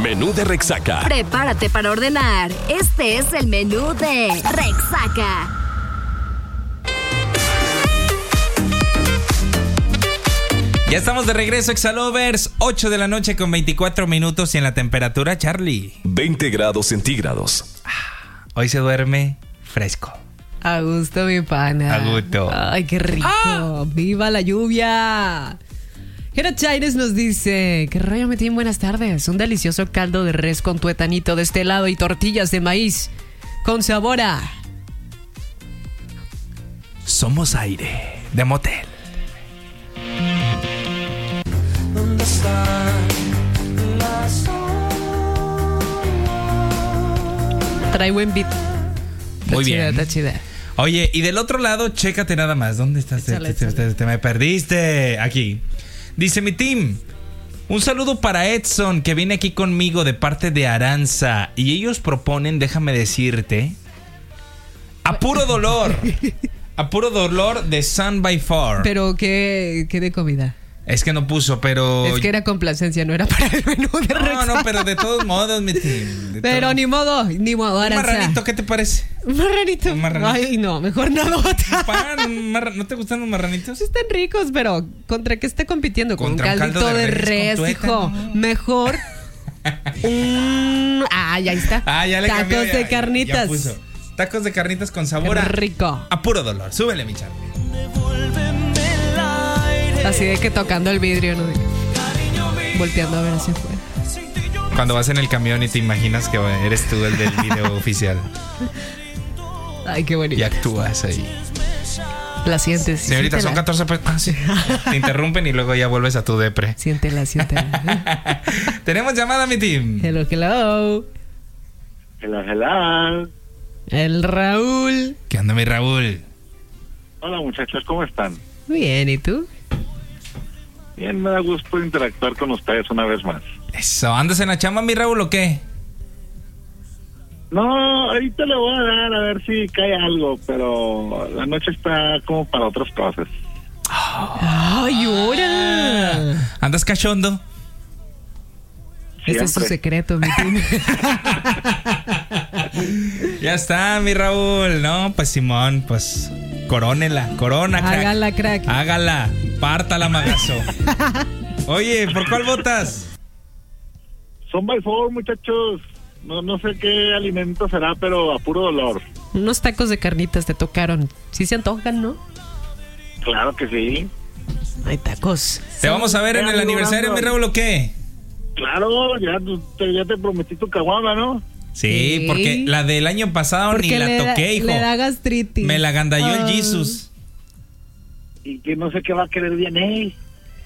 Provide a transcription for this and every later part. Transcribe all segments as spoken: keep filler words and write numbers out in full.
Menú de Rexaca. Prepárate para ordenar. Este es el menú de Rexaca. Ya estamos de regreso, Exalovers. ocho de la noche con veinticuatro minutos y en la temperatura, Charlie, veinte grados centígrados. Hoy se duerme fresco. A gusto, mi pana. A gusto. Ay, qué rico. ¡Ah! ¡Viva la lluvia! Jera Chaires nos dice: ¿qué rayo, Metín? Buenas tardes. Un delicioso caldo de res con tuetanito de este lado y tortillas de maíz con sabor a... Somos aire de motel. Trae buen beat. Muy está bien. Chida, está chida. Oye, y del otro lado, chécate nada más. ¿Dónde estás? Échale, te, te, te, te me perdiste. Aquí. Dice mi team: un saludo para Edson, que viene aquí conmigo de parte de Aranza. Y ellos proponen, déjame decirte, a puro dolor. A puro dolor de Sun by Far. Pero qué, qué de comida. Es que no puso, pero... Es que era complacencia, no era para el menú de No, Rexaca. no, pero de todos modos, mi team. de Pero todo. ni modo, ni modo, Un Aranza. marranito, ¿qué te parece? Un marranito. Un marranito. Ay, no, mejor nada. Un pan, un marra- ¿No te gustan los marranitos? Sí están ricos, pero ¿contra qué está compitiendo? Con un Contra un caldito caldo de de res res, con hijo. tuétano. Mejor un... Ah, ya está. Ah, ya le Tacos cambió, ya, de ya, carnitas. ya puso. Tacos de carnitas con sabor Qué a, rico. a puro dolor. Súbele, mi Charlie. Así de que tocando el vidrio, ¿no? Volteando a ver hacia afuera. Cuando vas en el camión y te imaginas que eres tú el del video oficial. Ay, qué bonito. Y actúas ahí. La sientes. Señorita, son siéntela. catorce pesos. Ah, sí. Te interrumpen y luego ya vuelves a tu depre. Siéntela, siéntela. Tenemos llamada, mi team. Hello, hello. Hello, hello. El Raúl. ¿Qué onda, mi Raúl? Hola, muchachos, ¿cómo están? Bien, ¿y tú? Bien, me da gusto interactuar con ustedes una vez más. Eso, ¿andas en la chamba, mi Raúl, o qué? No, ahorita le voy a dar a ver si cae algo, pero la noche está como para otras cosas. ¡Ay, ahora! ¿Andas cachondo? Ese es su Siempre. secreto, mi team. Ya está, mi Raúl. No, pues Simón, pues corónela, corona, crack. Hágala, crack. Hágala, pártala, magazo. Oye, ¿por cuál votas? Son by four, muchachos. No, no sé qué alimento será, pero a puro dolor. Unos tacos de carnitas te tocaron. Sí se antojan, ¿no? Claro que sí. Hay tacos. ¿Te vamos a ver en el aniversario, mi Raúl, o qué? Claro, ya, tú- te, ya te prometí tu caguama, ¿no? Sí, Sí. porque la del año pasado Porque ni la le da- toqué, hijo. Le da gastritis. Me la gandalló Ah. el Jesus. Y que no sé qué va a querer bien él.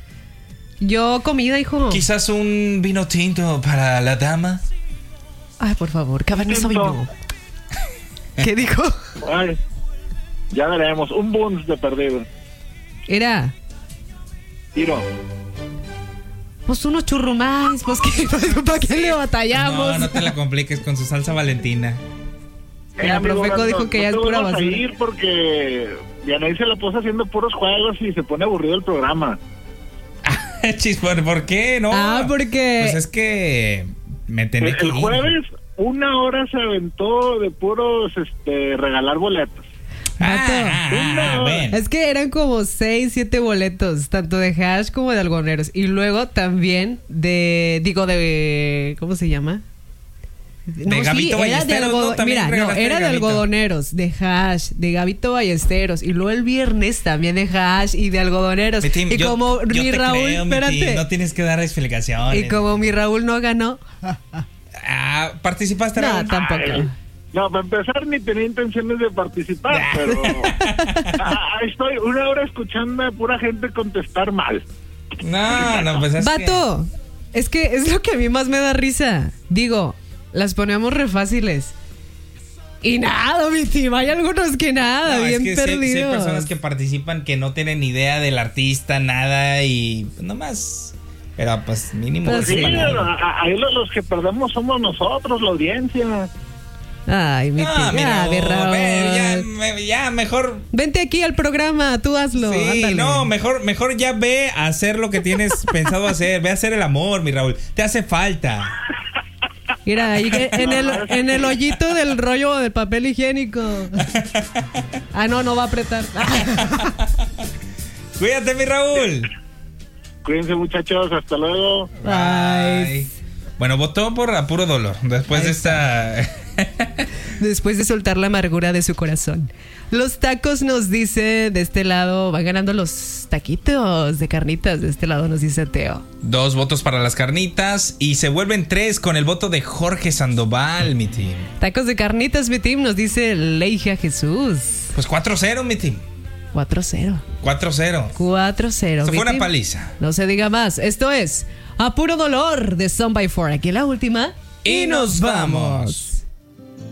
Yo comida, hijo. Quizás un vino tinto para la dama. Ay, por favor, Cabernet Tinto. Sauvignon. ¿Qué dijo? Ay, ya veremos. Un buns de perdido. Era, Tiro. pues unos churrumais, pues que ¿para qué le batallamos? No, no te la compliques con su salsa valentina. El amigo, Profeco no- dijo que no ya te es pura vamos a basura. ir porque Yanay se la pasa haciendo puros juegos y se pone aburrido el programa. Chis, ¿por, ¿por qué? No. Ah, porque- Pues es que me tenía El, que el ir. jueves una hora se aventó de puros este regalar boletos. Ah, Vato. bueno. Es que eran como seis, siete boletos, tanto de hash como de algodoneros. Y luego también de, digo, de, ¿cómo se llama? De Gabito Ballesteros, ¿no? También Mira, no, regalaste era de de Gabito. algodoneros, de hash, de Gabito Ballesteros. Y luego el viernes también de hash y de algodoneros. Mi team, y yo- como yo mi te Raúl, creo, mi espérate. team, no tienes que dar explicaciones. Y como mi Raúl no ganó, Ah, ¿participaste, no, Raúl? tampoco. Ay, no, para empezar ni tenía intenciones de participar, pero ah, ahí estoy una hora escuchando a pura gente contestar mal. No, no, pues es Vato, es que es lo que a mí más me da risa. Digo, las ponemos re fáciles. Y nada, mi team, hay algunos que que, nada, no, es bien que sí- sí hay perdidos. personas que participan que no tienen idea del artista, nada, y pues, nomás. Pero pues mínimo. Pues Sí, sí. participan. a- a- ahí los, los que perdemos somos nosotros, la audiencia. Ay, mi Ah, team, mira, ya, mi Raúl. ve, ya, me- ya, mejor. Vente aquí al programa, tú hazlo. Sí, ándale. no, mejor, mejor ya ve a hacer lo que tienes pensado hacer. Ve a hacer el amor, mi Raúl. Te hace falta. Mira, ahí en el, en el hoyito del rollo del papel higiénico. Ah, no, no va a apretar. Cuídate, mi Raúl. Cuídense, muchachos, hasta luego. Ay. Bueno, votó por a puro dolor después Ay, de esta... Después de soltar la amargura de su corazón. Los tacos nos dice, de este lado, van ganando los taquitos de carnitas. De este lado nos dice Teo. Dos votos para las carnitas y se vuelven tres con el voto de Jorge Sandoval, mi team. Tacos de carnitas, mi team, nos dice Leija Jesús. Pues cuatro cero, mi team. cuatro cero. cuatro cero. cuatro cero. Esto mi fue una team. paliza. No se diga más. Esto es A Puro Dolor de Son by Four. Aquí la última. Y nos vamos.